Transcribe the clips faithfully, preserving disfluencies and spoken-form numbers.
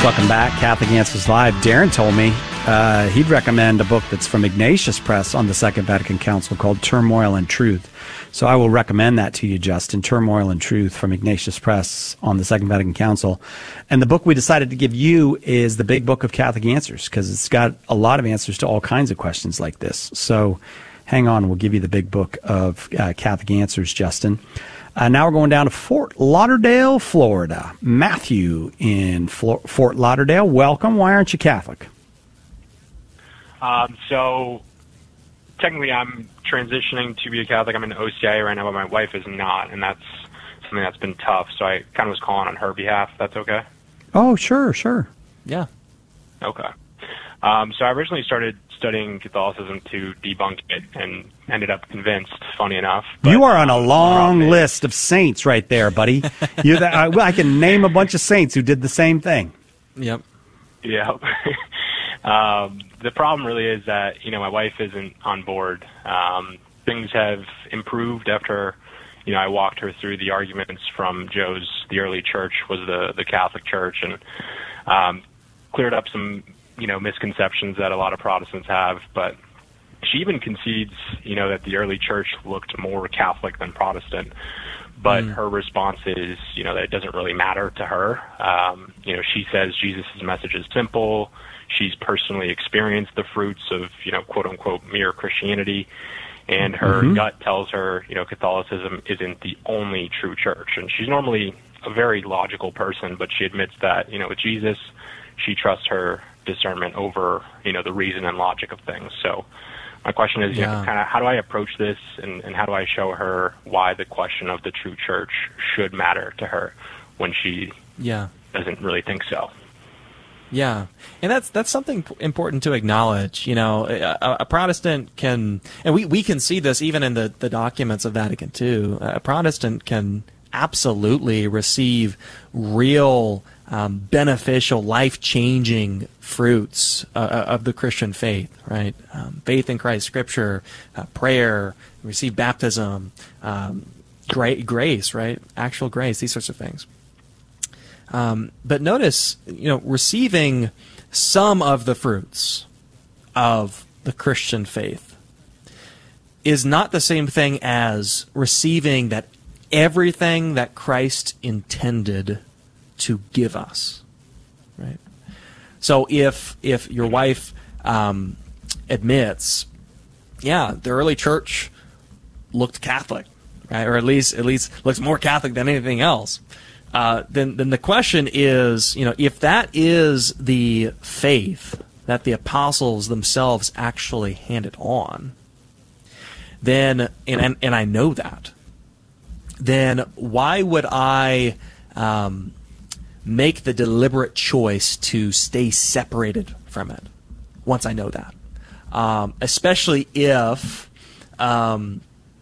Welcome back, Catholic Answers Live. Darren told me uh, he'd recommend a book that's from Ignatius Press on the Second Vatican Council called Turmoil and Truth. So I will recommend that to you, Justin, Turmoil and Truth from Ignatius Press on the Second Vatican Council. And the book we decided to give you is the Big Book of Catholic Answers, because it's got a lot of answers to all kinds of questions like this. So hang on, we'll give you the Big Book of uh, Catholic Answers, Justin. Uh, now we're going down to Fort Lauderdale, Florida. Matthew in Flo- Fort Lauderdale, welcome. Why aren't you Catholic? Um, so, technically, I'm transitioning to be a Catholic. I'm in O C I A right now, but my wife is not, and that's something that's been tough. So I kind of was calling on her behalf. If that's okay? Oh, sure, sure. Yeah. Okay. Um, so I originally started studying Catholicism to debunk it and ended up convinced, funny enough. But, you are on a um, long list of saints right there, buddy. You're the, I, I can name a bunch of saints who did the same thing. Yep. Yeah. um, the problem really is that, you know, my wife isn't on board. Um, things have improved after, you know, I walked her through the arguments from Joe's, the early church was the, the Catholic Church, and um, cleared up some, you know, misconceptions that a lot of Protestants have. But she even concedes, you know, that the early church looked more Catholic than Protestant. But mm. her response is, you know, that it doesn't really matter to her. Um, you know, she says Jesus' message is simple. She's personally experienced the fruits of, you know, quote unquote, mere Christianity. And her mm-hmm. gut tells her, you know, Catholicism isn't the only true church. And she's normally a very logical person, but she admits that, you know, with Jesus, she trusts her discernment over, you know, the reason and logic of things. So my question is, yeah. you know, kind of how do I approach this, and, and how do I show her why the question of the true church should matter to her when she yeah. doesn't really think so? Yeah, and that's that's something important to acknowledge. You know, a, a Protestant can, and we, we can see this even in the, the documents of Vatican Two, a Protestant can absolutely receive real Um, beneficial, life-changing fruits uh, of the Christian faith, right? Um, faith in Christ, Scripture, uh, prayer, receive baptism, um, gra- grace, right? Actual grace, these sorts of things. Um, but notice, you know, receiving some of the fruits of the Christian faith is not the same thing as receiving that everything that Christ intended to give us, right? So if if your wife um, admits, yeah, the early church looked Catholic, right, or at least at least looks more Catholic than anything else, uh, then then the question is, you know, if that is the faith that the apostles themselves actually handed on, then and and, and I know that, then why would I um, make the deliberate choice to stay separated from it once I know that? Um, especially if um,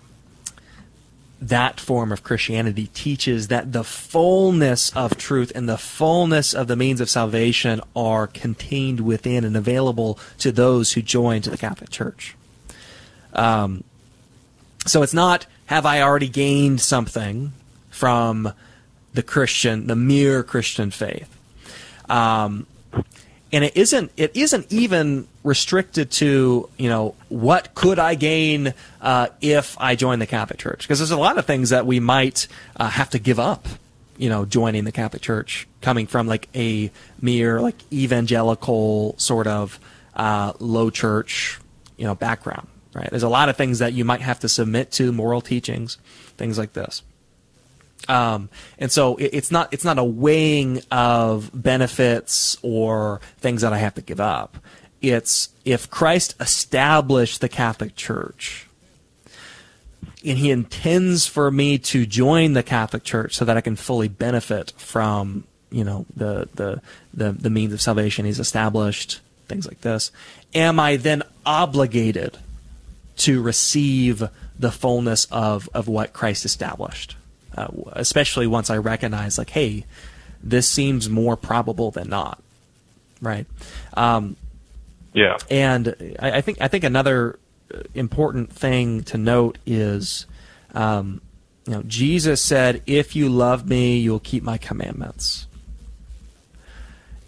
that form of Christianity teaches that the fullness of truth and the fullness of the means of salvation are contained within and available to those who join to the Catholic Church. Um, so it's not, have I already gained something from the Christian, the mere Christian faith, um, and it isn't. It isn't even restricted to, you know, what could I gain uh, if I join the Catholic Church? Because there's a lot of things that we might uh, have to give up, you know, joining the Catholic Church, coming from like a mere like evangelical sort of uh, low church, you know, background. Right? There's a lot of things that you might have to submit to, moral teachings, things like this. Um, and so it, it's not it's not a weighing of benefits or things that I have to give up. It's if Christ established the Catholic Church and he intends for me to join the Catholic Church so that I can fully benefit from, you know, the the the, the means of salvation he's established, things like this, am I then obligated to receive the fullness of, of what Christ established? Uh, especially once I recognize, like, hey, this seems more probable than not, right? Um, yeah. And I, I think I think another important thing to note is, um, you know, Jesus said, "If you love me, you'll keep my commandments."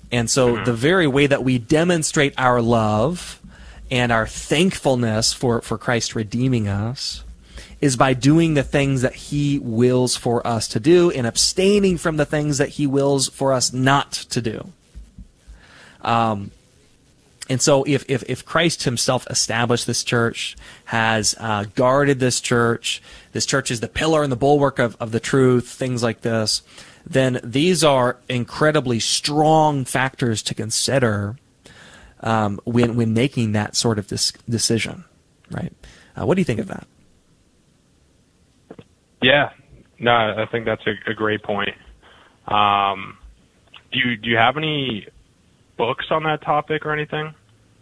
And so the very way that we demonstrate our love and our thankfulness for, for Christ redeeming us is by doing the things that he wills for us to do and abstaining from the things that he wills for us not to do. Um, and so if, if, if Christ himself established this church, has uh, guarded this church, this church is the pillar and the bulwark of, of the truth, things like this, then these are incredibly strong factors to consider um, when when making that sort of dis- decision, right? Uh, what do you think of that? Yeah, no, I think that's a, a great point. Um, do you do you have any books on that topic or anything?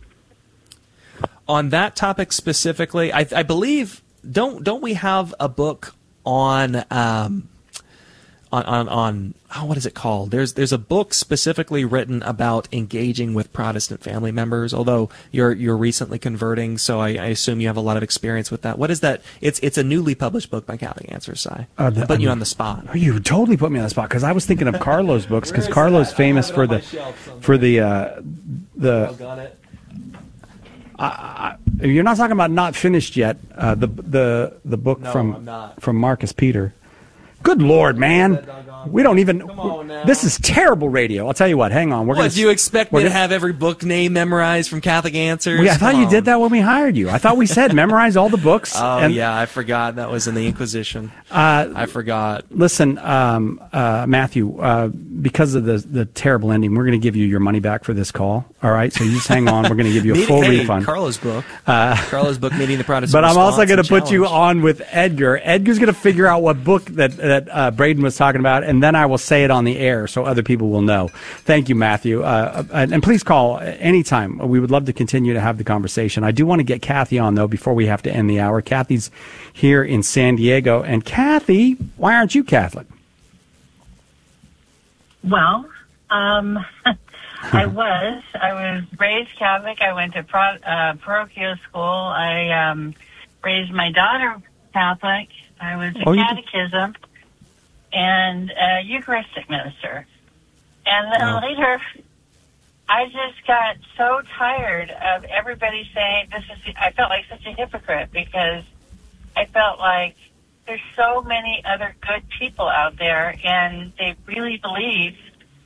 On that topic specifically, I, I believe don't don't we have a book on? Um, On, on, on oh, what is it called? There's there's a book specifically written about engaging with Protestant family members. Although you're you're recently converting, so I, I assume you have a lot of experience with that. What is that? It's it's a newly published book by Catholic Answers, Si. Uh, the, I'm putting you um, on the spot. Oh, you totally put me on the spot because I was thinking of Carlo's books because Carlo's famous for the for the uh, the. I, I, you're not talking about Not Finished Yet. Uh, the the the book No, from I'm not. from Marcus Peter. Good Lord, man. We don't even... Come on now. This is terrible radio. I'll tell you what. Hang on. We're What, gonna, do you expect me we're to gonna- have every book name memorized from Catholic Answers? Well, yeah, I thought Come you on. did that when we hired you. I thought we said memorize all the books. Oh, and, yeah, I forgot. That was in the Inquisition. Uh, I forgot. Listen, um, uh, Matthew, uh, because of the the terrible ending, we're going to give you your money back for this call. All right? So you just hang on. We're going to give you a Meeting- full hey, refund. Carlo's book. Carlo's book, Meeting the Protestant But I'm also Response going and to put you Challenge. on with Edgar. Edgar's going to figure out what book that, that uh, Braden was talking about, and then I will say it on the air so other people will know. Thank you, Matthew. Uh, and, and please call anytime. We would love to continue to have the conversation. I do want to get Kathy on, though, before we have to end the hour. Kathy's here in San Diego. And Kathy, why aren't you Catholic? Well, um, I was. I was raised Catholic. I went to pro- uh, parochial school. I um, raised my daughter Catholic. I was a Oh, you did? catechism and a Eucharistic minister. And then Wow. later, I just got so tired of everybody saying this is. I felt like such a hypocrite because I felt like there's so many other good people out there, and they really believe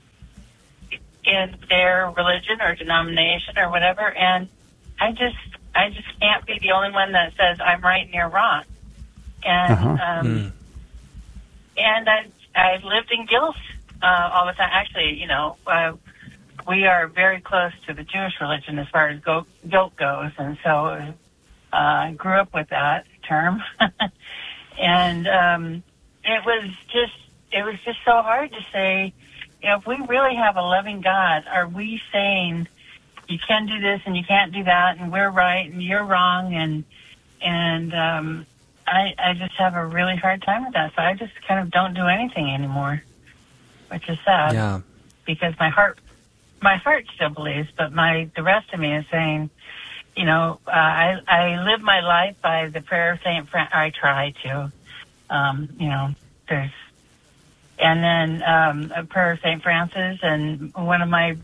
in their religion or denomination or whatever. And I just, I just can't be the only one that says I'm right and you're wrong. And Uh-huh. um, Mm. and I, I lived in guilt uh, all the time. Actually, you know, uh, we are very close to the Jewish religion as far as go, guilt goes, and so uh, I grew up with that term. And um, it was just, it was just so hard to say, you know, if we really have a loving God, are we saying you can do this and you can't do that, and we're right and you're wrong, and and um, I, I just have a really hard time with that. So I just kind of don't do anything anymore, which is sad. Yeah. Because my heart, my heart still believes, but my the rest of me is saying, you know, uh, I I live my life by the prayer of Saint Fran. I try to, um, you know, there's, and then um, a prayer of Saint Francis, and one of my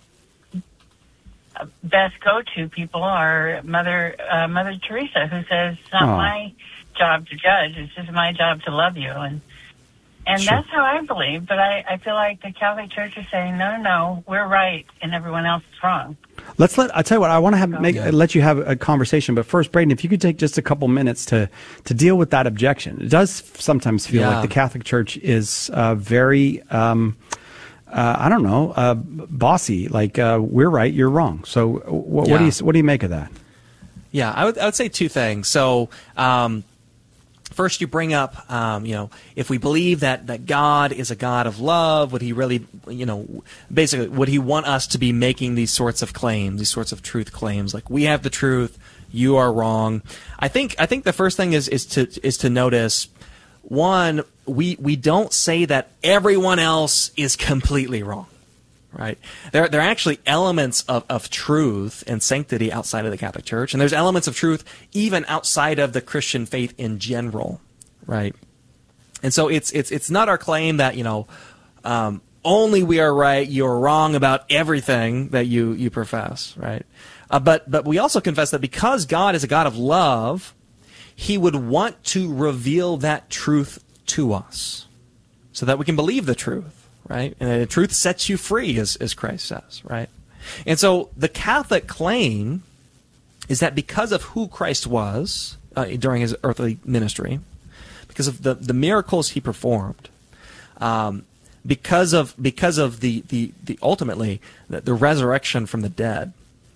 best go-to people are Mother uh, Mother Teresa, who says it's not Oh. my job to judge; it's just my job to love you, and and Sure. that's how I believe. But I, I feel like the Catholic Church is saying, no, no, no, we're right, and everyone else is wrong. Let's let. I tell you what. I want to have make Yeah. let you have a conversation. But first, Braden, if you could take just a couple minutes to to deal with that objection. It does sometimes feel Yeah. like the Catholic Church is uh, very. Um, uh, I don't know, uh, bossy. Like uh, we're right, you're wrong. So, wh- what do Yeah. you what do you make of that? Yeah, I would, I would say two things. So, um, first, you bring up, um, you know, if we believe that, that God is a God of love, would he really, you know, basically, would he want us to be making these sorts of claims, these sorts of truth claims, like we have the truth, you are wrong? I think I think the first thing is is to is to notice, one, we we don't say that everyone else is completely wrong. Right. There, there are actually elements of, of truth and sanctity outside of the Catholic Church, and there's elements of truth even outside of the Christian faith in general. Right. And so it's it's it's not our claim that, you know, um, only we are right, you're wrong about everything that you, you profess, right? Uh, but, but we also confess that because God is a God of love, he would want to reveal that truth to us so that we can believe the truth, right? And the truth sets you free, as, as Christ says, right? And so the Catholic claim is that because of who Christ was uh, during his earthly ministry, because of the, the miracles he performed, um, because of because of the the, the ultimately the, the resurrection from the dead,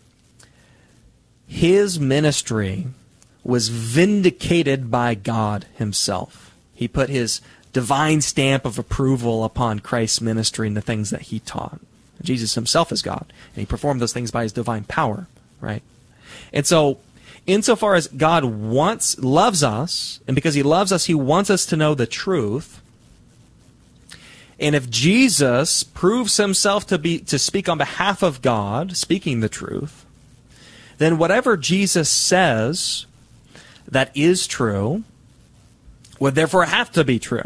his ministry was vindicated by God himself. He put his divine stamp of approval upon Christ's ministry and the things that he taught. Jesus himself is God, and he performed those things by his divine power, right? And so, insofar as God wants, loves us, and because he loves us, he wants us to know the truth. And if Jesus proves himself to be to speak on behalf of God, speaking the truth, then whatever Jesus says that is true would therefore have to be true.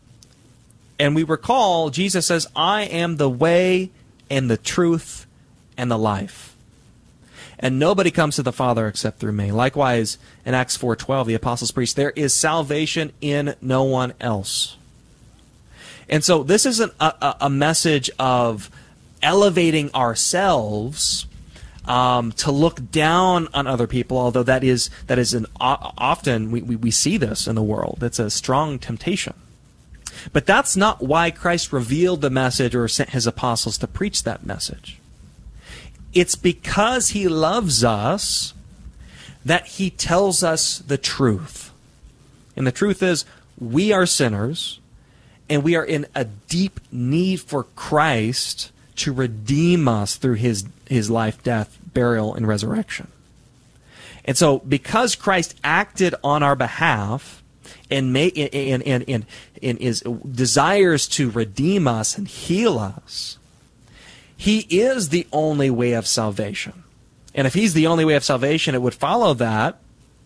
And we recall, Jesus says, I am the way and the truth and the life. And nobody comes to the Father except through me. Likewise, in Acts four twelve, the apostles preach, there is salvation in no one else. And so this isn't a, a, a message of elevating ourselves um, to look down on other people, although that is that is an often we, we, we see this in the world. It's a strong temptation. But that's not why Christ revealed the message or sent his apostles to preach that message. It's because he loves us that he tells us the truth. And the truth is, we are sinners, and we are in a deep need for Christ to redeem us through his, his life, death, burial, and resurrection. And so, because Christ acted on our behalf and, may, and, and, and, and is, desires to redeem us and heal us, he is the only way of salvation. And if he's the only way of salvation, it would follow that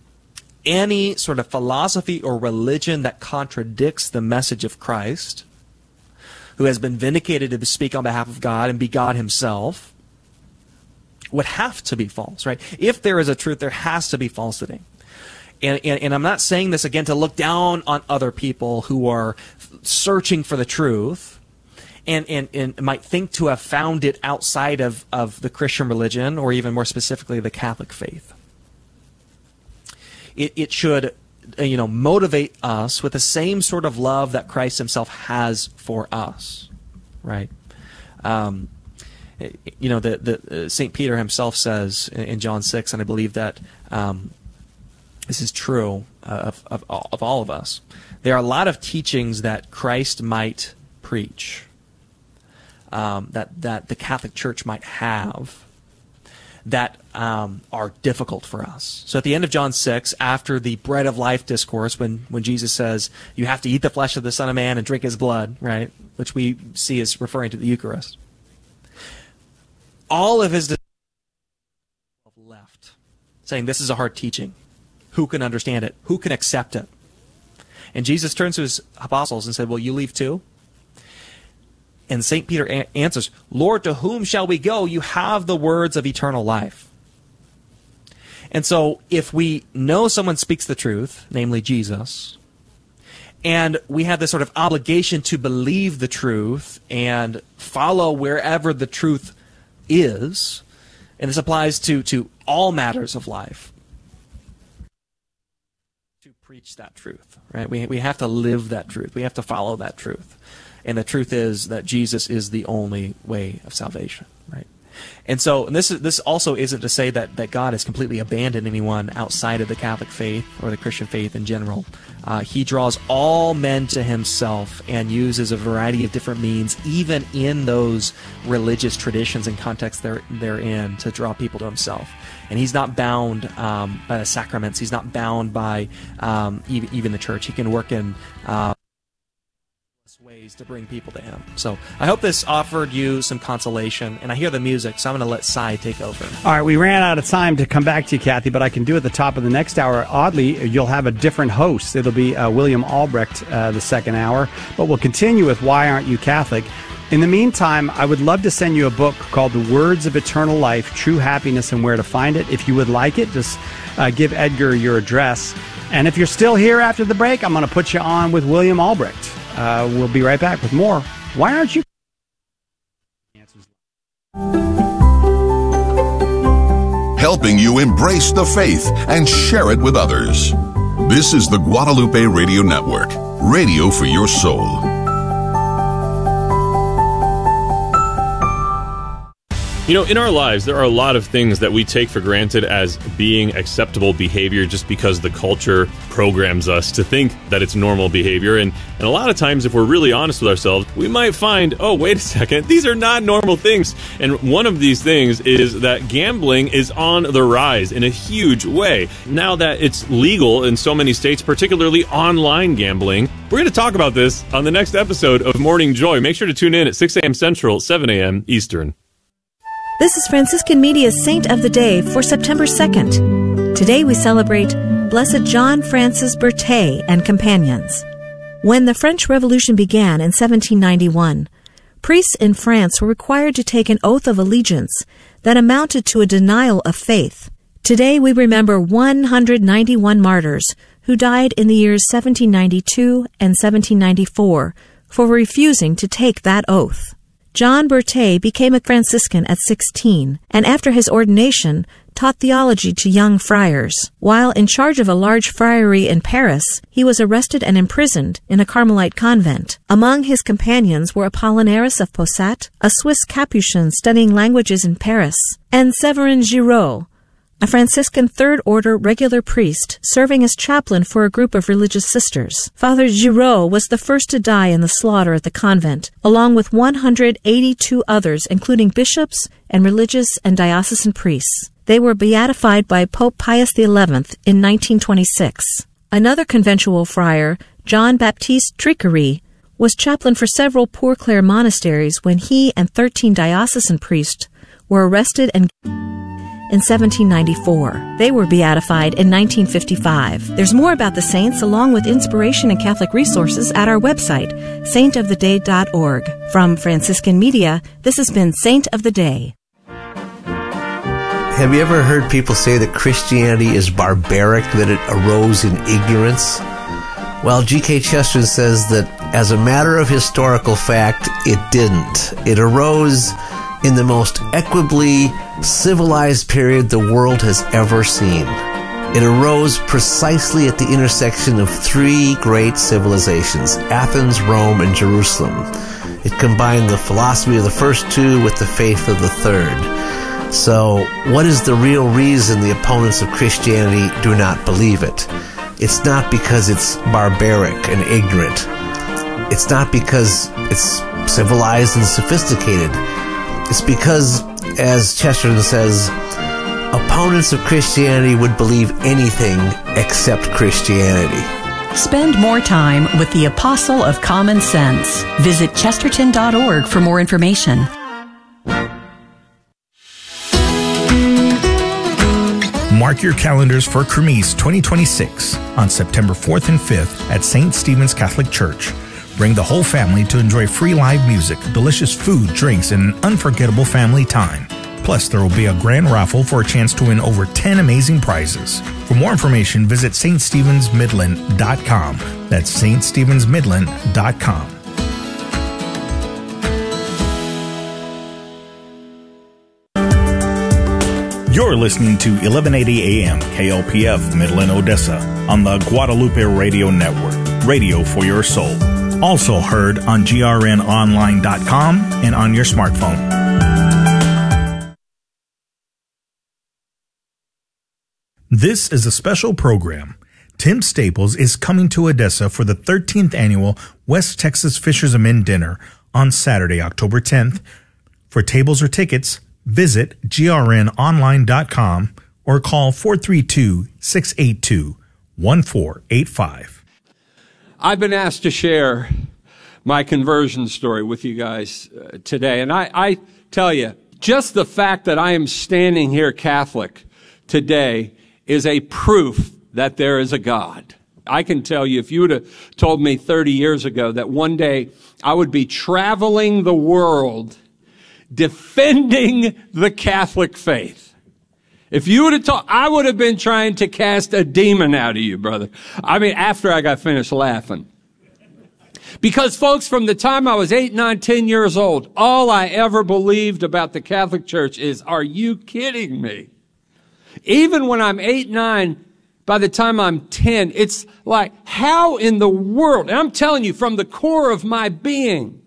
any sort of philosophy or religion that contradicts the message of Christ, who has been vindicated to speak on behalf of God and be God himself, would have to be false, right? If there is a truth, there has to be falsity. And, and, and I'm not saying this, again, to look down on other people who are searching for the truth and, and, and might think to have found it outside of, of the Christian religion, or even more specifically, the Catholic faith. It, it should, you know, motivate us with the same sort of love that Christ himself has for us, right? Um, you know, the, the uh, Saint Peter himself says in, in John six, and I believe that um, this is true uh, of, of, of all of us. There are a lot of teachings that Christ might preach, um, that, that the Catholic Church might have, that um, are difficult for us. So at the end of John six, after the bread of life discourse, when, when Jesus says, you have to eat the flesh of the Son of Man and drink his blood, right, which we see as referring to the Eucharist, all of his disciples left, saying, this is a hard teaching. Who can understand it? Who can accept it? And Jesus turns to his apostles and said, well, you leave too? And Saint Peter a- answers, Lord, to whom shall we go? You have the words of eternal life. And so if we know someone speaks the truth, namely Jesus, and we have this sort of obligation to believe the truth and follow wherever the truth is, and this applies to, to all matters of life, to preach that truth, right? We, we have to live that truth. We have to follow that truth. And the truth is that Jesus is the only way of salvation, right? And so and this is, this also isn't to say that, that God has completely abandoned anyone outside of the Catholic faith or the Christian faith in general. Uh, he draws all men to himself and uses a variety of different means, even in those religious traditions and contexts they're, they're in, to draw people to himself. And he's not bound um, by the sacraments. He's not bound by um, even, even the church. He can work in Uh, ways to bring people to him. So I hope this offered you some consolation. And I hear the music, so I'm going to let Cy take over. All right, we ran out of time to come back to you, Kathy, but I can do at the top of the next hour. Oddly, you'll have a different host. It'll be uh, William Albrecht uh, the second hour, but we'll continue with Why Aren't You Catholic? In the meantime, I would love to send you a book called The Words of Eternal Life, True Happiness and Where to Find It. If you would like it, just uh, give Edgar your address. And if you're still here after the break, I'm going to put you on with William Albrecht. Uh, we'll be right back with more. Why aren't you... Helping you embrace the faith and share it with others. This is the Guadalupe Radio Network, radio for your soul. You know, in our lives, there are a lot of things that we take for granted as being acceptable behavior just because the culture programs us to think that it's normal behavior. And, and a lot of times, if we're really honest with ourselves, we might find, oh, wait a second, these are not normal things. And one of these things is that gambling is on the rise in a huge way. Now that it's legal in so many states, particularly online gambling, we're going to talk about this on the next episode of Morning Joy. Make sure to tune in at six a.m. Central, seven a.m. Eastern. This is Franciscan Media's Saint of the Day for September second. Today we celebrate Blessed John Francis Berthet and companions. When the French Revolution began in seventeen ninety-one, priests in France were required to take an oath of allegiance that amounted to a denial of faith. Today we remember one hundred ninety-one martyrs who died in the years seventeen ninety-two and seventeen ninety-four for refusing to take that oath. John Berthet became a Franciscan at sixteen, and after his ordination, taught theology to young friars. While in charge of a large friary in Paris, he was arrested and imprisoned in a Carmelite convent. Among his companions were Apollinaris of Possat, a Swiss Capuchin studying languages in Paris, and Séverin Giraud, a Franciscan Third-Order regular priest serving as chaplain for a group of religious sisters. Father Giraud was the first to die in the slaughter at the convent, along with one hundred eighty-two others, including bishops and religious and diocesan priests. They were beatified by Pope Pius the eleventh in nineteen twenty-six. Another conventual friar, John Baptiste Triquerie, was chaplain for several Poor Clare monasteries when he and thirteen diocesan priests were arrested and in seventeen ninety-four. They were beatified in nineteen fifty-five. There's more about the saints along with inspiration and Catholic resources at our website, saint of the day dot org. From Franciscan Media, this has been Saint of the Day. Have you ever heard people say that Christianity is barbaric, that it arose in ignorance? Well, G K Chesterton says that as a matter of historical fact, it didn't. It arose in the most equably civilized period the world has ever seen. It arose precisely at the intersection of three great civilizations, Athens, Rome, and Jerusalem. It combined the philosophy of the first two with the faith of the third. So, what is the real reason the opponents of Christianity do not believe it? It's not because it's barbaric and ignorant. It's not because it's civilized and sophisticated. It's because, as Chesterton says, opponents of Christianity would believe anything except Christianity. Spend more time with the Apostle of Common Sense. Visit chesterton dot org for more information. Mark your calendars for Kermesse twenty twenty-six on September fourth and fifth at Saint Stephen's Catholic Church. Bring the whole family to enjoy free live music, delicious food, drinks, and an unforgettable family time. Plus, there will be a grand raffle for a chance to win over ten amazing prizes. For more information, visit s t stephens midland dot com. That's s t stephens midland dot com. You're listening to eleven eighty A M K L P F Midland, Odessa on the Guadalupe Radio Network, radio for your soul. Also heard on G R N online dot com and on your smartphone. This is a special program. Tim Staples is coming to Odessa for the thirteenth annual West Texas Fishers of Men Dinner on Saturday, October tenth. For tables or tickets, visit G R N online dot com or call four three two, six eight two, one four eight five. I've been asked to share my conversion story with you guys uh, today. And I, I tell you, just the fact that I am standing here Catholic today is a proof that there is a God. I can tell you, if you would have told me thirty years ago that one day I would be traveling the world defending the Catholic faith. If you would have told, I would have been trying to cast a demon out of you, brother. I mean, after I got finished laughing. Because, folks, from the time I was eight, nine, ten years old, all I ever believed about the Catholic Church is, are you kidding me? Even when I'm eight, nine, by the time I'm ten, it's like, how in the world, and I'm telling you from the core of my being,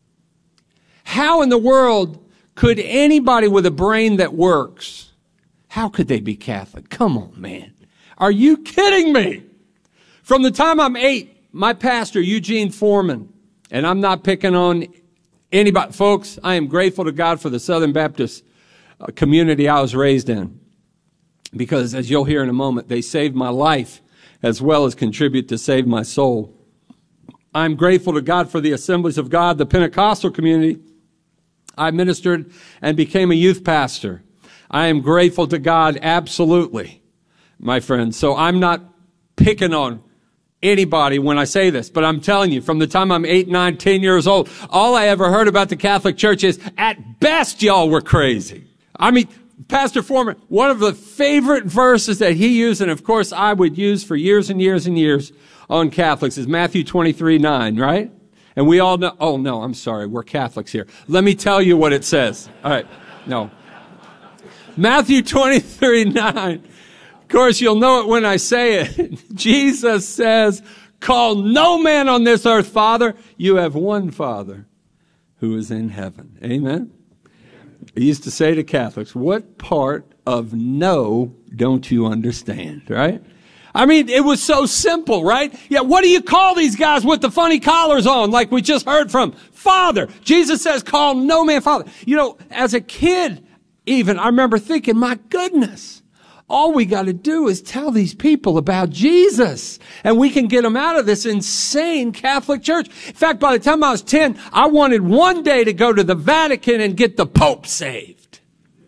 how in the world could anybody with a brain that works, how could they be Catholic? Come on, man. Are you kidding me? From the time I'm eight, my pastor, Eugene Foreman, and I'm not picking on anybody. Folks, I am grateful to God for the Southern Baptist uh, community I was raised in. Because, as you'll hear in a moment, they saved my life as well as contribute to save my soul. I'm grateful to God for the Assemblies of God, the Pentecostal community. I ministered and became a youth pastor. I am grateful to God, absolutely, my friends. So I'm not picking on anybody when I say this, but I'm telling you, from the time I'm eight, nine, ten years old, all I ever heard about the Catholic Church is, at best, y'all were crazy. I mean, Pastor Foreman, one of the favorite verses that he used, and of course I would use for years and years and years on Catholics, is Matthew twenty-three nine, right? And we all know, oh no, I'm sorry, we're Catholics here. Let me tell you what it says. All right, no. Matthew twenty-three nine. Of course, you'll know it when I say it. Jesus says, call no man on this earth Father. You have one Father who is in heaven. Amen? I used to say to Catholics, what part of no don't you understand, right? I mean, it was so simple, right? Yeah, what do you call these guys with the funny collars on, like we just heard from? Father. Jesus says, call no man Father. You know, as a kid, even, I remember thinking, my goodness, all we got to do is tell these people about Jesus, and we can get them out of this insane Catholic Church. In fact, by the time I was ten, I wanted one day to go to the Vatican and get the Pope saved.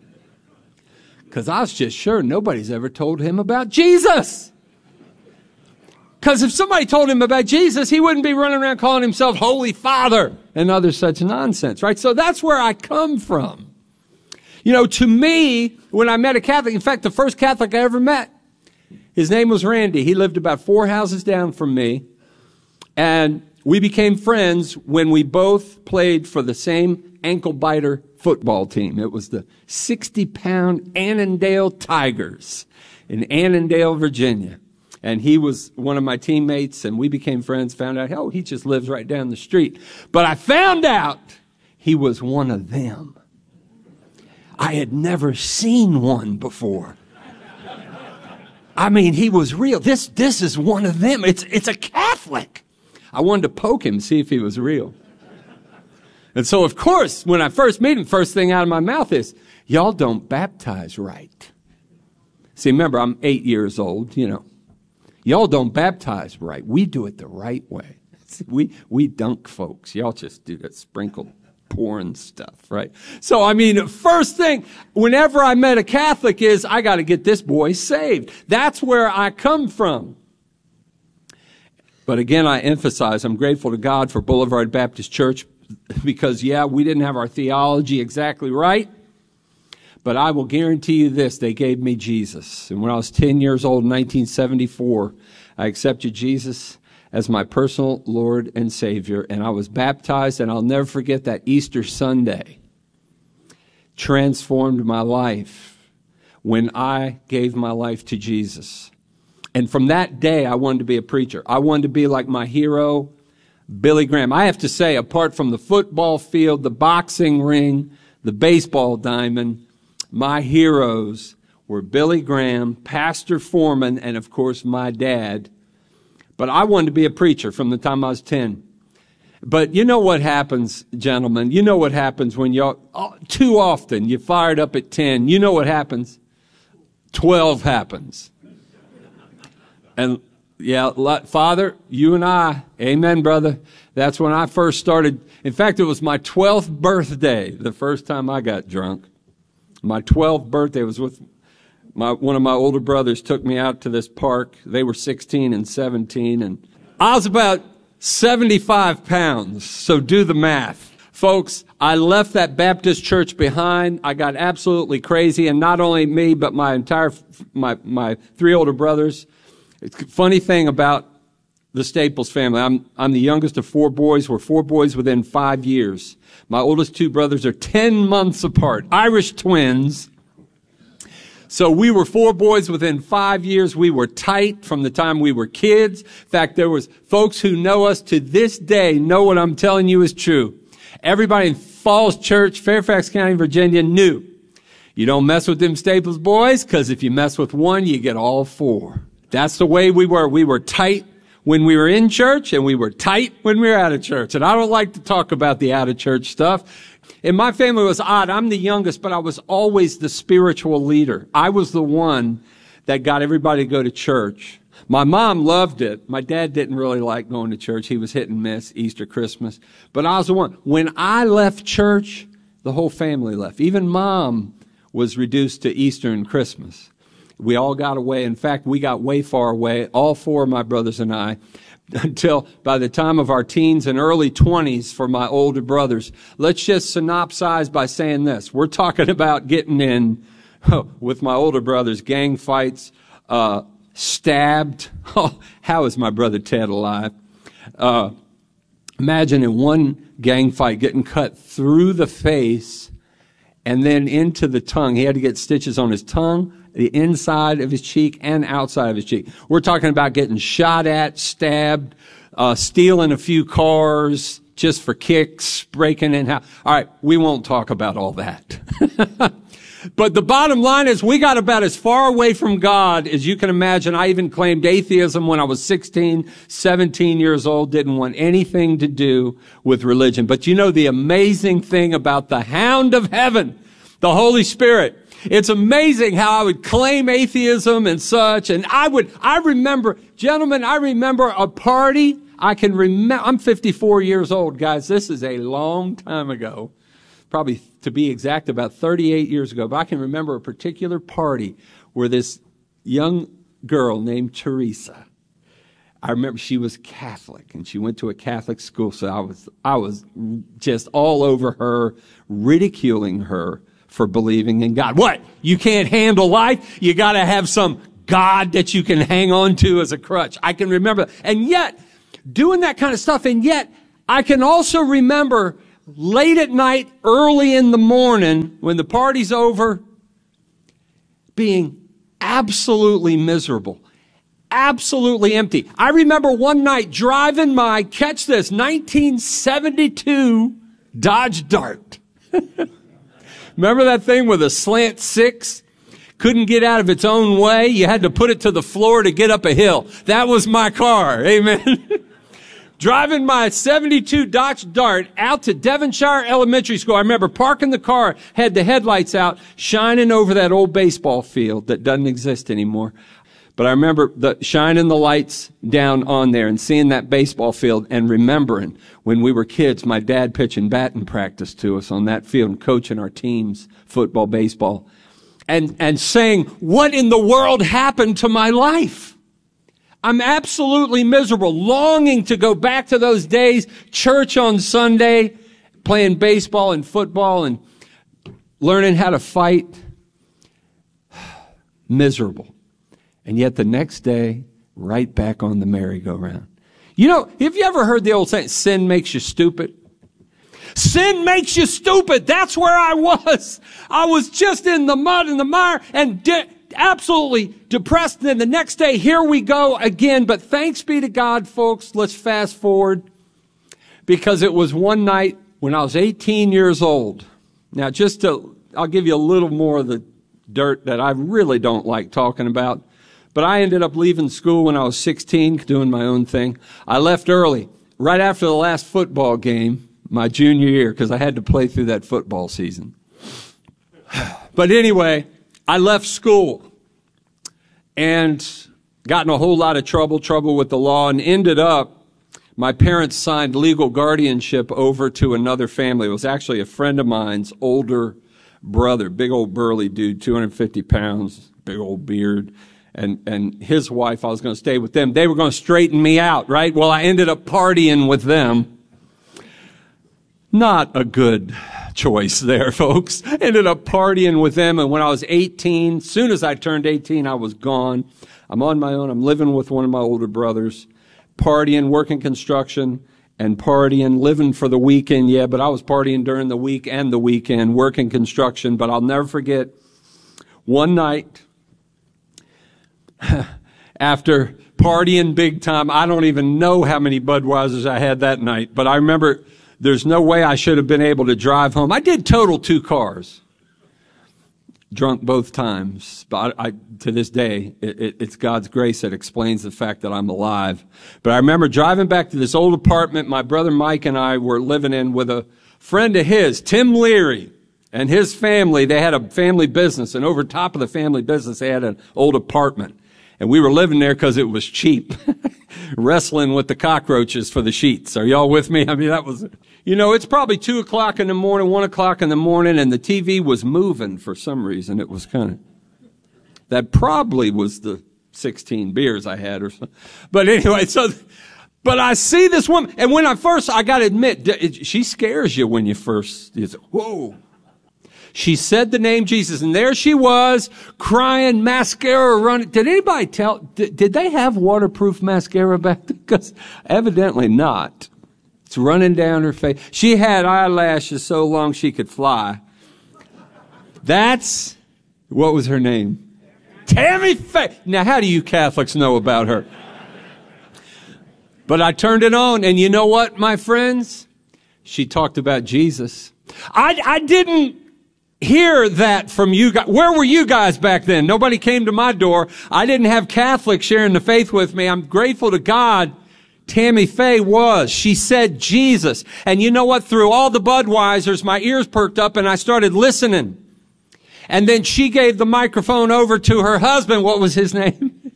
Because I was just sure nobody's ever told him about Jesus. Because if somebody told him about Jesus, he wouldn't be running around calling himself Holy Father and other such nonsense, right? So that's where I come from. You know, to me, when I met a Catholic, in fact, the first Catholic I ever met, his name was Randy. He lived about four houses down from me. And we became friends when we both played for the same ankle-biter football team. It was the sixty-pound Annandale Tigers in Annandale, Virginia. And he was one of my teammates, and we became friends, found out, oh, he just lives right down the street. But I found out he was one of them. I had never seen one before. I mean, he was real. This, this is one of them. It's, it's a Catholic. I wanted to poke him, see if he was real. And so, of course, when I first meet him, first thing out of my mouth is, y'all don't baptize right. See, remember, I'm eight years old, you know. Y'all don't baptize right. We do it the right way. We, we dunk folks. Y'all just do that sprinkled porn stuff, right? So, I mean, first thing, whenever I met a Catholic is, I got to get this boy saved. That's where I come from. But again, I emphasize, I'm grateful to God for Boulevard Baptist Church because, yeah, we didn't have our theology exactly right. But I will guarantee you this, they gave me Jesus. And when I was ten years old in nineteen seventy-four, I accepted Jesus as my personal Lord and Savior, and I was baptized, and I'll never forget that Easter Sunday transformed my life when I gave my life to Jesus. And from that day, I wanted to be a preacher. I wanted to be like my hero, Billy Graham. I have to say, apart from the football field, the boxing ring, the baseball diamond, my heroes were Billy Graham, Pastor Foreman, and of course my dad. But I wanted to be a preacher from the time I was ten. But you know what happens, gentlemen? You know what happens when you too often you fired up at ten. You know what happens? twelve happens. And yeah, Father, you and I, amen, brother. That's when I first started. In fact, it was my twelfth birthday, the first time I got drunk. My twelfth birthday was with my, one of my older brothers took me out to this park. They were sixteen and seventeen, and I was about seventy-five pounds. So do the math. Folks, I left that Baptist church behind. I got absolutely crazy, and not only me, but my entire, my, my three older brothers. It's a funny thing about the Staples family. I'm, I'm the youngest of four boys. We're four boys within five years. My oldest two brothers are ten months apart. Irish twins. So we were four boys within five years. We were tight from the time we were kids. In fact, there was folks who know us to this day know what I'm telling you is true. Everybody in Falls Church, Fairfax County, Virginia knew you don't mess with them Staples boys, because if you mess with one, you get all four. That's the way we were. We were tight when we were in church, and we were tight when we were out of church. And I don't like to talk about the out of church stuff. And my family was odd. I'm the youngest, but I was always the spiritual leader. I was the one that got everybody to go to church. My mom loved it. My dad didn't really like going to church. He was hit and miss, Easter, Christmas. But I was the one. When I left church, the whole family left. Even mom was reduced to Easter and Christmas. We all got away. In fact, we got way far away, all four of my brothers and I, until by the time of our teens and early twenties for my older brothers. Let's just synopsize by saying this. We're talking about getting in, oh, with my older brothers, gang fights, uh, stabbed. Oh, how is my brother Ted alive? Uh, imagine in one gang fight getting cut through the face and then into the tongue. He had to get stitches on his tongue, the inside of his cheek, and outside of his cheek. We're talking about getting shot at, stabbed, uh, stealing a few cars just for kicks, breaking in house. All right, we won't talk about all that. But the bottom line is we got about as far away from God as you can imagine. I even claimed atheism when I was sixteen, seventeen years old, didn't want anything to do with religion. But you know the amazing thing about the hound of heaven, the Holy Spirit, it's amazing how I would claim atheism and such. And I would, I remember, gentlemen, I remember a party. I can remember, I'm fifty-four years old, guys. This is a long time ago. Probably to be exact, about thirty-eight years ago. But I can remember a particular party where this young girl named Teresa, I remember she was Catholic and she went to a Catholic school. So I was, I was just all over her, ridiculing her for believing in God. What? You can't handle life? You got to have some God that you can hang on to as a crutch. I can remember. And yet, doing that kind of stuff, and yet, I can also remember late at night, early in the morning, when the party's over, being absolutely miserable, absolutely empty. I remember one night driving my, catch this, nineteen seventy-two Dodge Dart. Remember that thing with a slant six? Couldn't get out of its own way. You had to put it to the floor to get up a hill. That was my car. Amen. Driving my seventy-two Dodge Dart out to Devonshire Elementary School. I remember parking the car, had the headlights out, shining over that old baseball field that doesn't exist anymore. But I remember the, shining the lights down on there and seeing that baseball field and remembering when we were kids, my dad pitching batting practice to us on that field and coaching our teams, football, baseball, and, and saying, what in the world happened to my life? I'm absolutely miserable, longing to go back to those days, church on Sunday, playing baseball and football and learning how to fight. Miserable. And yet the next day, right back on the merry-go-round. You know, have you ever heard the old saying, sin makes you stupid? Sin makes you stupid. That's where I was. I was just in the mud and the mire and de- absolutely depressed. And then the next day, here we go again. But thanks be to God, folks. Let's fast forward. Because it was one night when I was eighteen years old. Now, just to, I'll give you a little more of the dirt that I really don't like talking about. But I ended up leaving school when I was sixteen, doing my own thing. I left early, right after the last football game, my junior year, because I had to play through that football season. But anyway, I left school and got in a whole lot of trouble, trouble with the law, and ended up, my parents signed legal guardianship over to another family. It was actually a friend of mine's older brother, big old burly dude, two hundred fifty pounds, big old beard. And, and his wife, I was going to stay with them. They were going to straighten me out, right? Well, I ended up partying with them. Not a good choice there, folks. Ended up partying with them. And when I was eighteen, soon as I turned eighteen, I was gone. I'm on my own. I'm living with one of my older brothers, partying, working construction, and partying, living for the weekend. Yeah, but I was partying during the week and the weekend, working construction. But I'll never forget one night, after partying big time, I don't even know how many Budweisers I had that night, but I remember there's no way I should have been able to drive home. I did total two cars, drunk both times. But I, I, to this day, it, it, it's God's grace that explains the fact that I'm alive. But I remember driving back to this old apartment my brother Mike and I were living in with a friend of his, Tim Leary. And his family, they had a family business, and over top of the family business, they had an old apartment. And we were living there because it was cheap, wrestling with the cockroaches for the sheets. Are y'all with me? I mean, that was, you know, it's probably two o'clock in the morning, one o'clock in the morning, and the T V was moving for some reason. It was kind of, that probably was the sixteen beers I had or something. But anyway, so, but I see this woman, and when I first, I got to admit, she scares you when you first, you say, whoa. She said the name Jesus, and there she was, crying, mascara running. Did anybody tell, did, did they have waterproof mascara back then? Because evidently not. It's running down her face. She had eyelashes so long she could fly. That's, what was her name? Tammy Faye. Now, how do you Catholics know about her? But I turned it on, and you know what, my friends? She talked about Jesus. I, I didn't hear that from you guys. Where were you guys back then? Nobody came to my door. I didn't have Catholics sharing the faith with me. I'm grateful to God Tammy Faye was. She said Jesus. And you know what? Through all the Budweisers, my ears perked up and I started listening. And then she gave the microphone over to her husband. What was his name?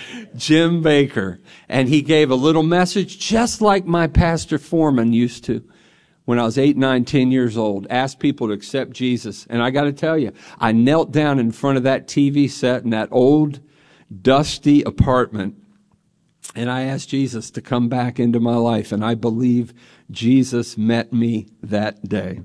Jim Baker. And he gave a little message just like my Pastor Foreman used to. When I was eight, nine, ten years old, asked people to accept Jesus. And I got to tell you, I knelt down in front of that T V set in that old, dusty apartment, and I asked Jesus to come back into my life. And I believe Jesus met me that day.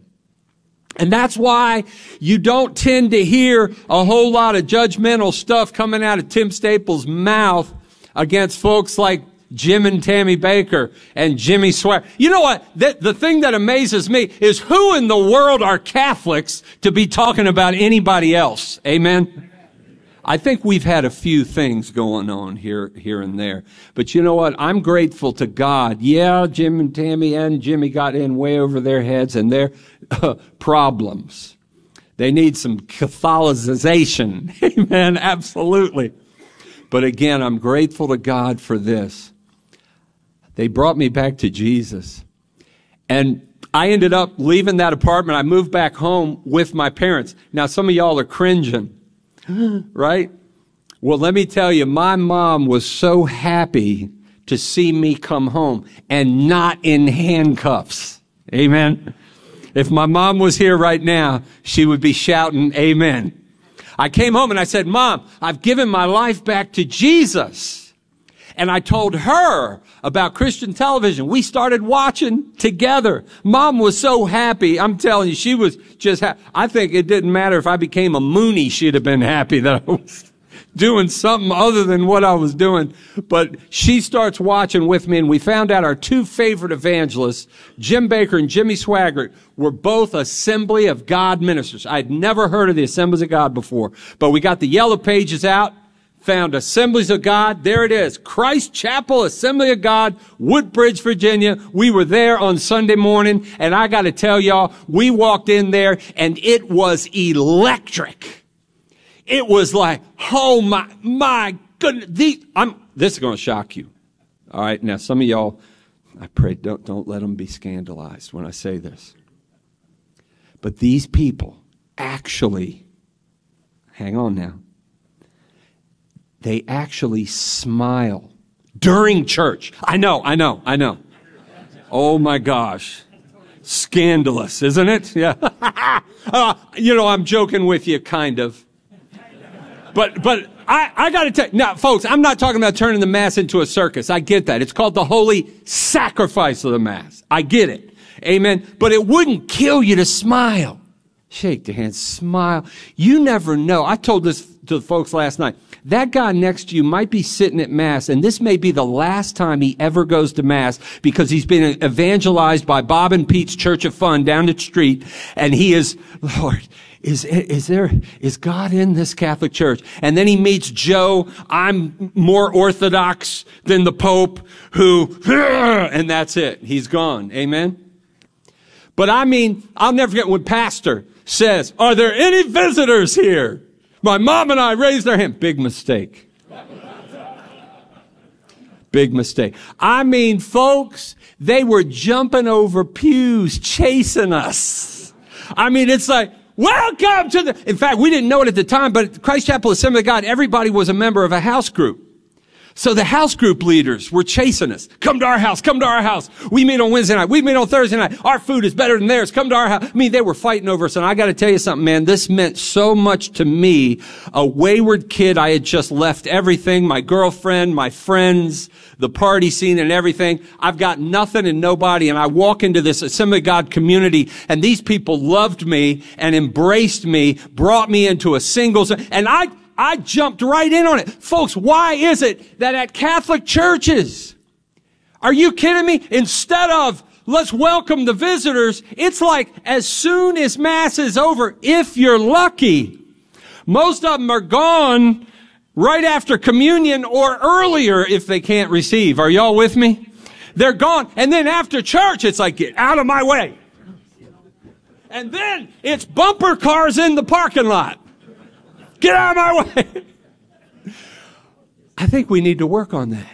And that's why you don't tend to hear a whole lot of judgmental stuff coming out of Tim Staples' mouth against folks like Jim and Tammy Baker and Jimmy Swaggart. You know what? The, the thing that amazes me is who in the world are Catholics to be talking about anybody else? Amen? I think we've had a few things going on here, here and there. But you know what? I'm grateful to God. Yeah, Jim and Tammy and Jimmy got in way over their heads and their uh, problems. They need some Catholicization. Amen? Absolutely. But again, I'm grateful to God for this. They brought me back to Jesus. And I ended up leaving that apartment. I moved back home with my parents. Now, some of y'all are cringing, right? Well, let me tell you, my mom was so happy to see me come home and not in handcuffs. Amen. If my mom was here right now, she would be shouting, amen. I came home and I said, Mom, I've given my life back to Jesus. And I told her about Christian television. We started watching together. Mom was so happy. I'm telling you, she was just happy. I think it didn't matter if I became a Mooney. She'd have been happy that I was doing something other than what I was doing. But she starts watching with me, and we found out our two favorite evangelists, Jim Baker and Jimmy Swaggart, were both Assembly of God ministers. I'd never heard of the Assemblies of God before. But we got the yellow pages out. Found Assemblies of God. There it is. Christ Chapel, Assembly of God, Woodbridge, Virginia. We were there on Sunday morning, and I got to tell y'all, we walked in there, and it was electric. It was like, oh my, my goodness. The, I'm, this is going to shock you. All right. Now, some of y'all, I pray, don't, don't let them be scandalized when I say this. But these people actually, hang on now. They actually smile during church. I know, I know, I know. Oh my gosh. Scandalous, isn't it? Yeah. uh, you know, I'm joking with you, kind of. But, but I, I gotta tell you, now folks, I'm not talking about turning the Mass into a circus. I get that. It's called the holy sacrifice of the Mass. I get it. Amen. But it wouldn't kill you to smile. Shake the hand, smile. You never know. I told this to the folks last night. That guy next to you might be sitting at Mass, and this may be the last time he ever goes to Mass because he's been evangelized by Bob and Pete's Church of Fun down the street, and he is, Lord, is, is there, is God in this Catholic Church? And then he meets Joe, I'm more Orthodox than the Pope, who, and that's it. He's gone. Amen? But I mean, I'll never forget when Pastor says, are there any visitors here? My mom and I raised our hand. Big mistake. Big mistake. I mean, folks, they were jumping over pews, chasing us. I mean, it's like, welcome to the... In fact, we didn't know it at the time, but at Christ Chapel Assembly of God, everybody was a member of a house group. So the house group leaders were chasing us. Come to our house. Come to our house. We meet on Wednesday night. We meet on Thursday night. Our food is better than theirs. Come to our house. I mean, they were fighting over us. And I got to tell you something, man. This meant so much to me. A wayward kid. I had just left everything. My girlfriend, my friends, the party scene and everything. I've got nothing and nobody. And I walk into this Assembly of God community. And these people loved me and embraced me, brought me into a singles. And I... I jumped right in on it. Folks, why is it that at Catholic churches, are you kidding me? Instead of let's welcome the visitors, it's like as soon as Mass is over, if you're lucky, most of them are gone right after communion or earlier if they can't receive. Are y'all with me? They're gone. And then after church, it's like, get out of my way. And then it's bumper cars in the parking lot. Get out of my way. I think we need to work on that.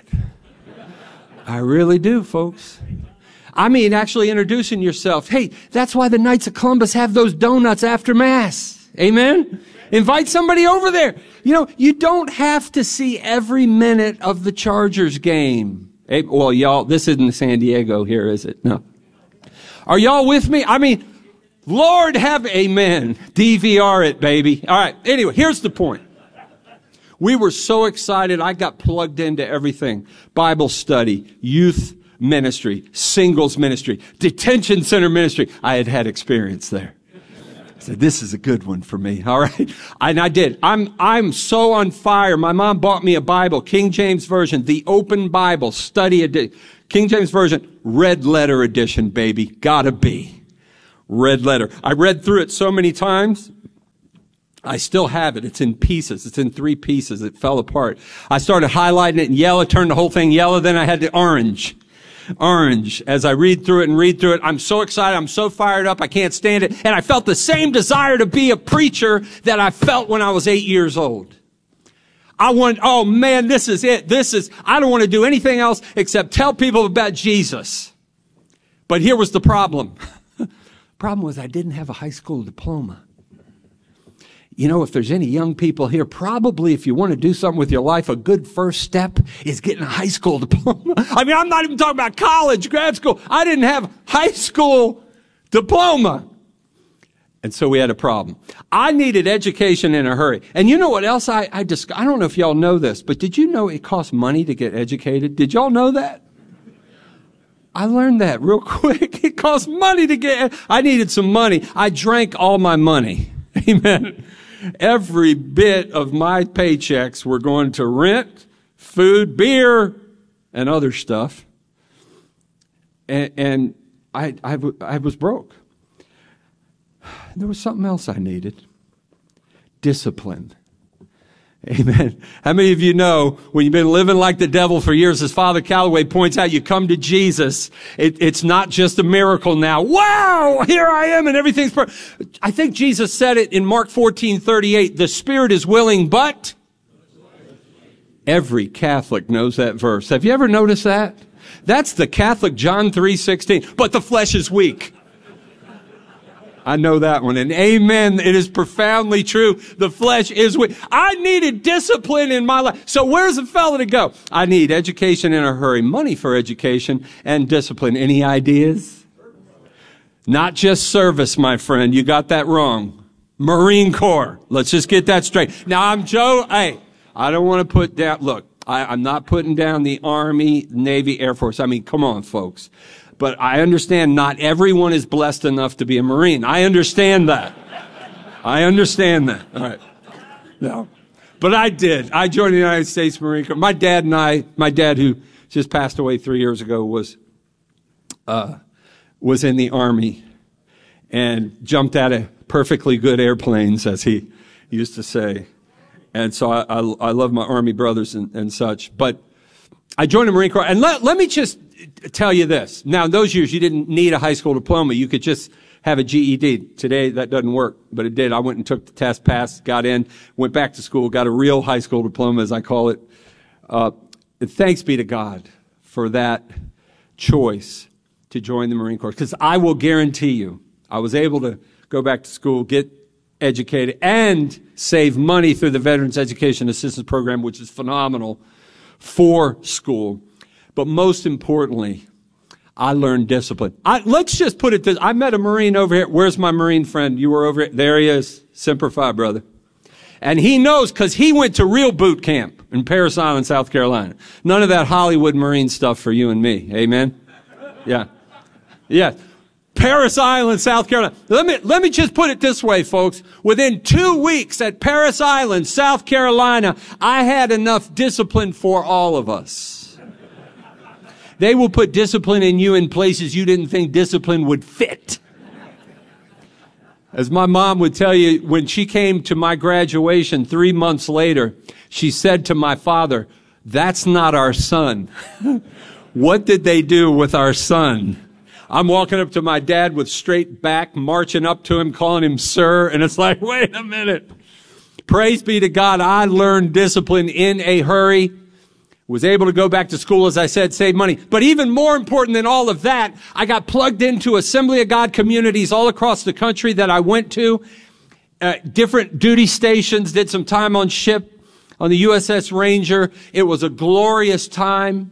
I really do, folks. I mean, actually introducing yourself. Hey, that's why the Knights of Columbus have those donuts after Mass. Amen? Invite somebody over there. You know, you don't have to see every minute of the Chargers game. Hey, well, y'all, this isn't San Diego here, is it? No. Are y'all with me? I mean, Lord have amen. D V R it, baby. All right. Anyway, here's the point. We were so excited. I got plugged into everything. Bible study, youth ministry, singles ministry, detention center ministry. I had had experience there. I said, this is a good one for me. All right. And I did. I'm, I'm so on fire. My mom bought me a Bible, King James Version, the Open Bible study edition. King James Version, red letter edition, baby. Gotta be. Red letter. I read through it so many times. I still have it. It's in pieces. It's in three pieces. It fell apart. I started highlighting it in yellow, turned the whole thing yellow. Then I had the orange. Orange. As I read through it and read through it, I'm so excited. I'm so fired up. I can't stand it. And I felt the same desire to be a preacher that I felt when I was eight years old. I want, oh man, this is it. This is, I don't want to do anything else except tell people about Jesus. But here was the problem. Problem was I didn't have a high school diploma. You know, if there's any young people here, probably if you want to do something with your life, a good first step is getting a high school diploma. I mean, I'm not even talking about college, grad school. I didn't have high school diploma. And so we had a problem. I needed education in a hurry. And you know what else I, I just, I don't know if y'all know this, but did you know it costs money to get educated? Did y'all know that? I learned that real quick. It costs money to get, I needed some money. I drank all my money. Amen. Every bit of my paychecks were going to rent, food, beer, and other stuff. And, and I, I, I was broke. There was something else I needed. Discipline. Amen. How many of you know when you've been living like the devil for years, as Father Calloway points out, you come to Jesus. It, it's not just a miracle now. Wow, here I am and everything's perfect. I think Jesus said it in Mark fourteen thirty-eight. The spirit is willing, but every Catholic knows that verse. Have you ever noticed that? That's the Catholic John three sixteen. But the flesh is weak. I know that one. And amen. It is profoundly true. The flesh is weak. I needed discipline in my life. So where's the fella to go? I need education in a hurry, money for education, and discipline. Any ideas? Not just service, my friend. You got that wrong. Marine Corps. Let's just get that straight. Now, I'm Joe. Hey, I don't want to put down, look, I, I'm not putting down the Army, Navy, Air Force. I mean, come on, folks. But I understand not everyone is blessed enough to be a Marine. I understand that. I understand that. All right. No. But I did. I joined the United States Marine Corps. My dad and I, my dad who just passed away three years ago was, uh, was in the Army and jumped out of perfectly good airplanes, as he used to say. And so I, I, I love my Army brothers and, and such. But I joined the Marine Corps. And let, let me just tell you this. Now, in those years, you didn't need a high school diploma. You could just have a G E D. Today, that doesn't work, but it did. I went and took the test, passed, got in, went back to school, got a real high school diploma, as I call it. Uh, and thanks be to God for that choice to join the Marine Corps. Because I will guarantee you, I was able to go back to school, get educated, and save money through the Veterans Education Assistance Program, which is phenomenal for school. But most importantly, I learned discipline. I, let's just put it this. I met a Marine over here. Where's my Marine friend? You were over here. There he is. Semper Fi, brother. And he knows because he went to real boot camp in Parris Island, South Carolina. None of that Hollywood Marine stuff for you and me. Amen? Yeah. Yeah. Parris Island, South Carolina. Let me, let me just put it this way, folks. Within two weeks at Parris Island, South Carolina, I had enough discipline for all of us. They will put discipline in you in places you didn't think discipline would fit. As my mom would tell you, when she came to my graduation three months later, she said to my father, "That's not our son." What did they do with our son? I'm walking up to my dad with straight back, marching up to him, calling him sir, and it's like, wait a minute. Praise be to God, I learned discipline in a hurry. Was able to go back to school, as I said, save money. But even more important than all of that, I got plugged into Assembly of God communities all across the country that I went to. Uh, different duty stations, did some time on ship, on the U S S Ranger. It was a glorious time.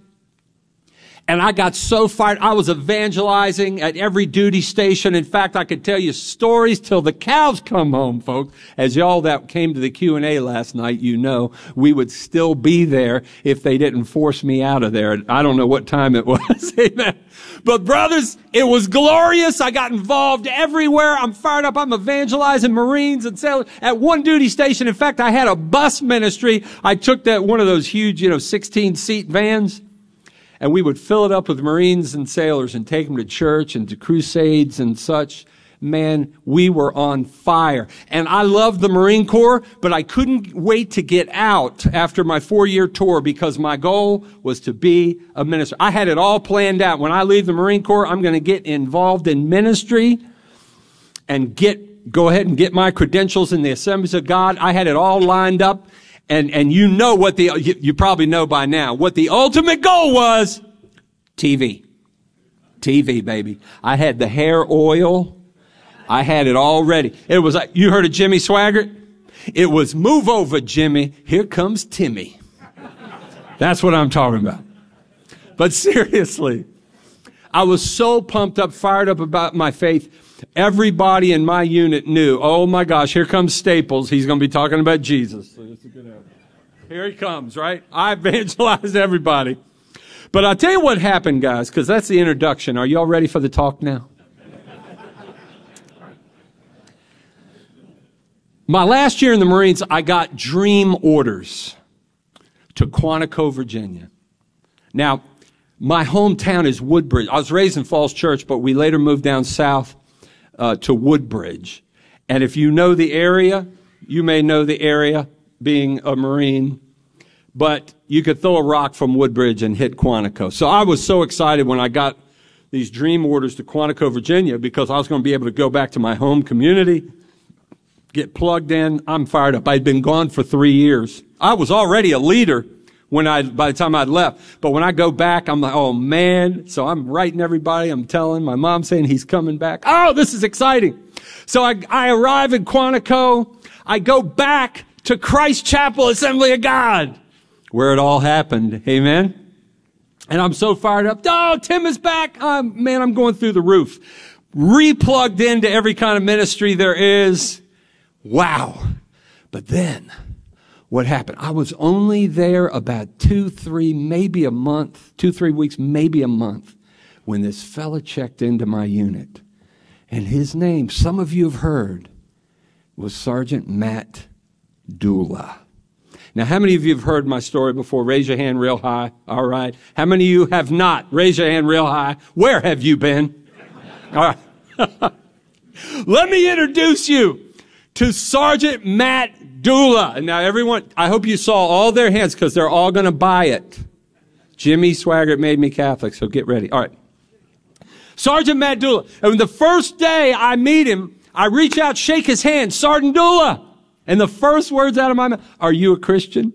And I got so fired. I was evangelizing at every duty station. In fact, I could tell you stories till the cows come home, folks. As y'all that came to the Q and A last night, you know, we would still be there if they didn't force me out of there. I don't know what time it was. Amen. But brothers, it was glorious. I got involved everywhere. I'm fired up. I'm evangelizing Marines and sailors at one duty station. In fact, I had a bus ministry. I took that one of those huge, you know, sixteen seat vans. And we would fill it up with Marines and sailors and take them to church and to crusades and such. Man, we were on fire. And I loved the Marine Corps, but I couldn't wait to get out after my four-year tour because my goal was to be a minister. I had it all planned out. When I leave the Marine Corps, I'm going to get involved in ministry and get go ahead and get my credentials in the Assemblies of God. I had it all lined up. And, and you know what the, you, you probably know by now, what the ultimate goal was. T V. T V, baby. I had the hair oil. I had it all ready. It was like, you heard of Jimmy Swaggart? It was, "Move over, Jimmy. Here comes Timmy." That's what I'm talking about. But seriously, I was so pumped up, fired up about my faith. Everybody in my unit knew, oh my gosh, here comes Staples. He's going to be talking about Jesus. Here he comes, right? I evangelized everybody. But I'll tell you what happened, guys, because that's the introduction. Are y'all ready for the talk now? My last year in the Marines, I got dream orders to Quantico, Virginia. Now, my hometown is Woodbridge. I was raised in Falls Church, but we later moved down south Uh, to Woodbridge. And if you know the area, you may know the area being a Marine, but you could throw a rock from Woodbridge and hit Quantico. So I was so excited when I got these dream orders to Quantico, Virginia, because I was going to be able to go back to my home community, get plugged in. I'm fired up. I'd been gone for three years. I was already a leader when I, by the time I'd left. But when I go back, I'm like, oh man. So I'm writing everybody. I'm telling my mom saying he's coming back. Oh, this is exciting. So I, I arrive in Quantico. I go back to Christ Chapel Assembly of God, where it all happened. Amen. And I'm so fired up. Oh, Tim is back. Um, man, I'm going through the roof. Replugged into every kind of ministry there is. Wow. But then, what happened? I was only there about two, three, maybe a month, two, three weeks, maybe a month, when this fella checked into my unit. And his name, some of you have heard, was Sergeant Matt Dula. Now, how many of you have heard my story before? Raise your hand real high. All right. How many of you have not? Raise your hand real high. Where have you been? All right. Let me introduce you to Sergeant Matt Dula. Now, everyone, I hope you saw all their hands because they're all going to buy it. Jimmy Swaggart made me Catholic, so get ready. All right. Sergeant Matt Dula. And the first day I meet him, I reach out, shake his hand. Sergeant Dula. And the first words out of my mouth, are you a Christian?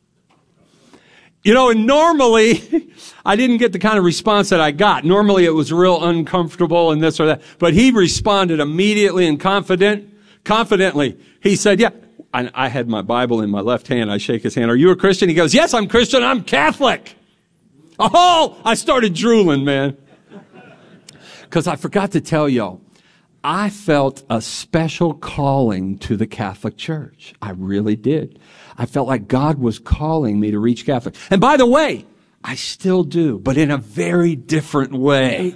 You know, and normally, I didn't get the kind of response that I got. Normally, it was real uncomfortable and this or that. But he responded immediately and confident, confidently. He said, yeah. I, I had my Bible in my left hand. I shake his hand. Are you a Christian? He goes, yes, I'm Christian. I'm Catholic. Oh, I started drooling, man. Because I forgot to tell y'all. I felt a special calling to the Catholic Church. I really did. I felt like God was calling me to reach Catholic. And by the way, I still do, but in a very different way.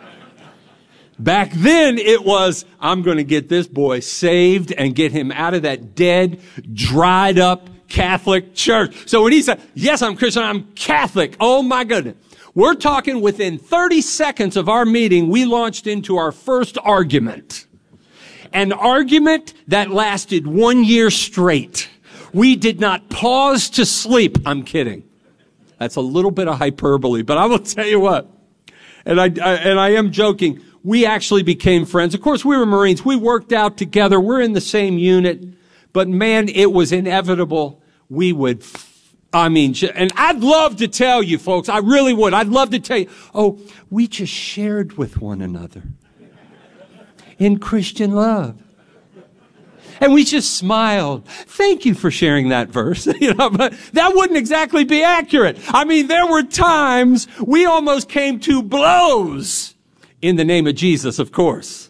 Back then, it was, I'm going to get this boy saved and get him out of that dead, dried up Catholic church. So when he said, yes, I'm Christian, I'm Catholic. Oh my goodness. We're talking within thirty seconds of our meeting, we launched into our first argument. An argument that lasted one year straight. We did not pause to sleep. I'm kidding. That's a little bit of hyperbole, but I will tell you what. And I, I and I am joking. We actually became friends. Of course, we were Marines. We worked out together. We're in the same unit. But man, it was inevitable. We would I mean, and I'd love to tell you, folks, I really would. I'd love to tell you, oh, we just shared with one another in Christian love. And we just smiled. Thank you for sharing that verse. You know, but that wouldn't exactly be accurate. I mean, there were times we almost came to blows in the name of Jesus, of course.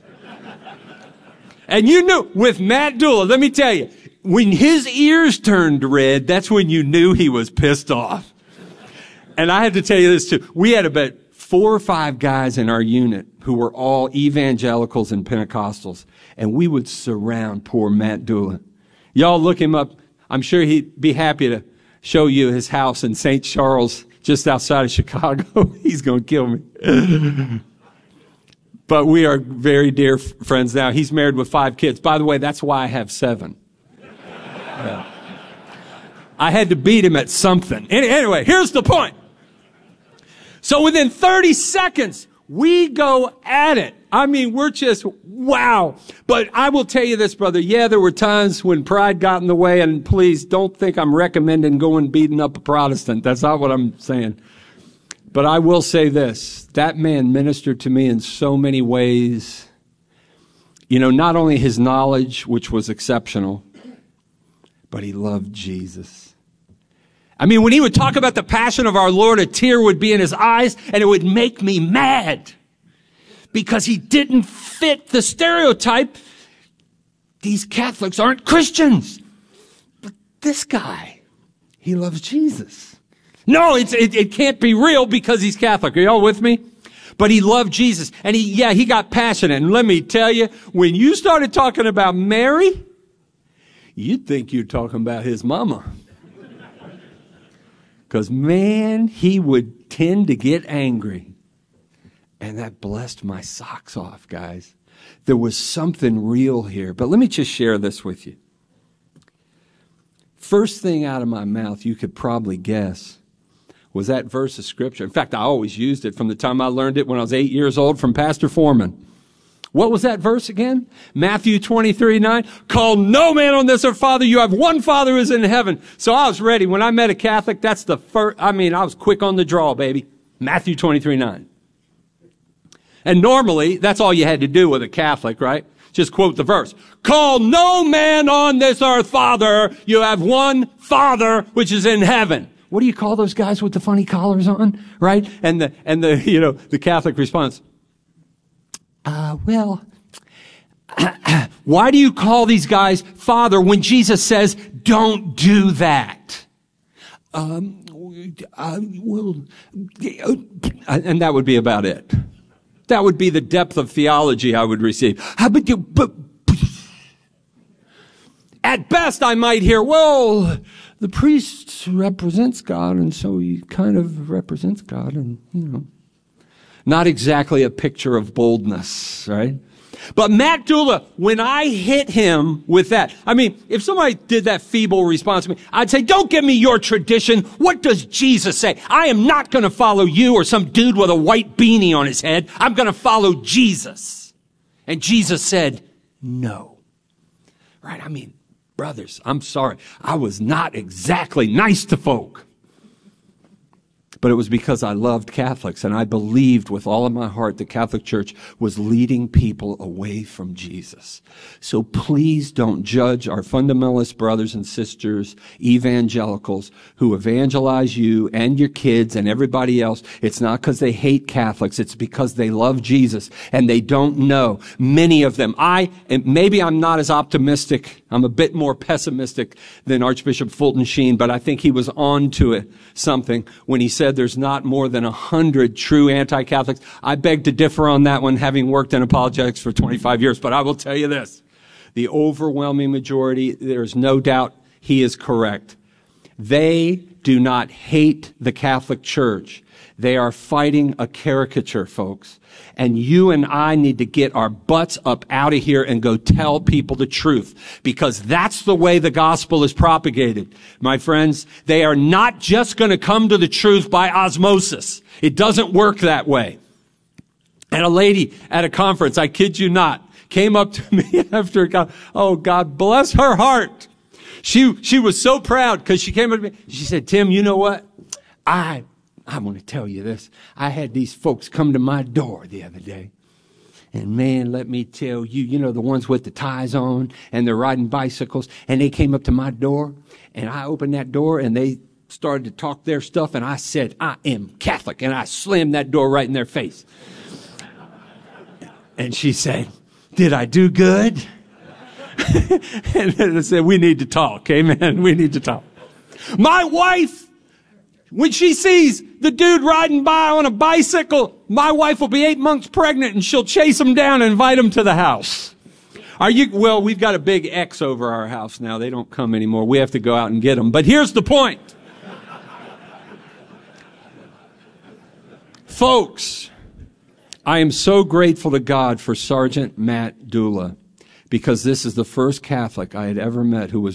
And you knew, with Matt Dula, let me tell you, when his ears turned red, that's when you knew he was pissed off. And I had to tell you this too. We had about four or five guys in our unit who were all evangelicals and Pentecostals. And we would surround poor Matt Dula. Y'all look him up. I'm sure he'd be happy to show you his house in Saint Charles, just outside of Chicago. He's going to kill me. But we are very dear f- friends now. He's married with five kids. By the way, that's why I have seven. Yeah. I had to beat him at something. Anyway, here's the point. So within thirty seconds, we go at it. I mean, we're just, wow. But I will tell you this, brother. Yeah, there were times when pride got in the way, and please don't think I'm recommending going beating up a Protestant. That's not what I'm saying. But I will say this. That man ministered to me in so many ways. You know, not only his knowledge, which was exceptional, but he loved Jesus. I mean, when he would talk about the passion of our Lord, a tear would be in his eyes, and it would make me mad because he didn't fit the stereotype. These Catholics aren't Christians. But this guy, he loves Jesus. No, it's, it, it can't be real because he's Catholic. Are y'all with me? But he loved Jesus. And he, yeah, he got passionate. And let me tell you, when you started talking about Mary, you'd think you're talking about his mama. Because, man, he would tend to get angry. And that blessed my socks off, guys. There was something real here. But let me just share this with you. First thing out of my mouth, you could probably guess, was that verse of Scripture. In fact, I always used it from the time I learned it when I was eight years old from Pastor Foreman. What was that verse again? Matthew twenty-three nine. Call no man on this earth Father. You have one Father who is in heaven. So I was ready. When I met a Catholic, that's the first, I mean, I was quick on the draw, baby. Matthew twenty-three nine. And normally, that's all you had to do with a Catholic, right? Just quote the verse. Call no man on this earth Father. You have one Father which is in heaven. What do you call those guys with the funny collars on, right? And the, and the, you know, the Catholic response. Uh, well, Why do you call these guys Father when Jesus says, don't do that? Um, uh, well, and that would be about it. That would be the depth of theology I would receive. But at best, I might hear, well, the priest represents God, and so he kind of represents God, and, you know, not exactly a picture of boldness, right? But Matt Dula, when I hit him with that, I mean, if somebody did that feeble response to me, I'd say, don't give me your tradition. What does Jesus say? I am not going to follow you or some dude with a white beanie on his head. I'm going to follow Jesus. And Jesus said, no. Right? I mean, brothers, I'm sorry. I was not exactly nice to folk. But it was because I loved Catholics, and I believed with all of my heart the Catholic Church was leading people away from Jesus. So please don't judge our fundamentalist brothers and sisters, evangelicals, who evangelize you and your kids and everybody else. It's not because they hate Catholics. It's because they love Jesus, and they don't know. Many of them. I, and maybe I'm not as optimistic. I'm a bit more pessimistic than Archbishop Fulton Sheen, but I think he was on to it, something when he said there's not more than a hundred true anti-Catholics. I beg to differ on that one, having worked in apologetics for twenty-five years, but I will tell you this. The overwhelming majority, there's no doubt he is correct. They do not hate the Catholic Church. They are fighting a caricature, folks. And you and I need to get our butts up out of here and go tell people the truth, because that's the way the gospel is propagated. My friends, they are not just going to come to the truth by osmosis. It doesn't work that way. And a lady at a conference, I kid you not, came up to me after, God, oh, God bless her heart. She, she was so proud because she came up to me. She said, Tim, you know what? I, I'm going to tell you this. I had these folks come to my door the other day. And man, let me tell you, you know, the ones with the ties on and they're riding bicycles, and they came up to my door, and I opened that door and they started to talk their stuff, and I said, I am Catholic, and I slammed that door right in their face. And she said, did I do good? And then I said, we need to talk. Amen. We need to talk. My wife, when she sees the dude riding by on a bicycle, my wife will be eight months pregnant and she'll chase him down and invite him to the house. Are you, well, we've got a big X over our house now. They don't come anymore. We have to go out and get them. But here's the point. Folks, I am so grateful to God for Sergeant Matt Dula, because this is the first Catholic I had ever met who was